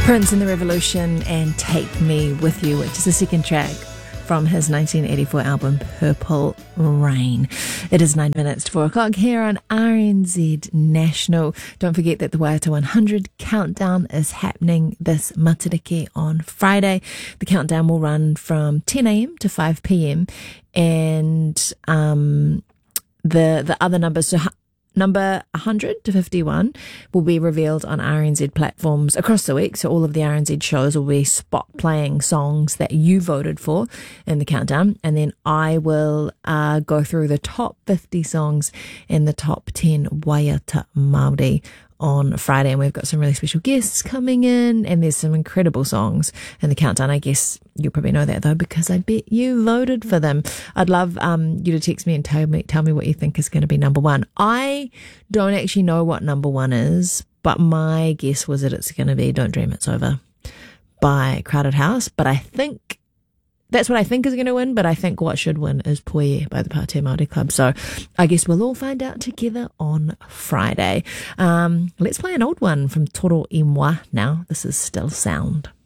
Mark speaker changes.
Speaker 1: Prince and the Revolution and Take Me With You, which is the second track from his 1984 album Purple Rain. It is 9 minutes to 4 o'clock here on RNZ National. Don't forget that the Waiata 100 countdown is happening this Matariki on Friday. The countdown will run from 10 a.m. to 5 p.m. and the other numbers, so number 100 to 51 will be revealed on RNZ platforms across the week. So all of the RNZ shows will be spot playing songs that you voted for in the countdown. And then I will go through the top 50 songs and the top 10 Waiata Māori on Friday. And we've got some really special guests coming in, and there's some incredible songs in the countdown. I guess you'll probably know that though, because I bet you voted for them. I'd love you to text me and tell me what you think is going to be number one. I don't actually know what number one is, but my guess was that it's going to be Don't Dream It's Over by Crowded House. But I think that's what I think is going to win, but I think what should win is Poie by the Pātea Māori Club. So I guess we'll all find out together on Friday. Let's play an old one from Toro i Mua now. This is Still Sound.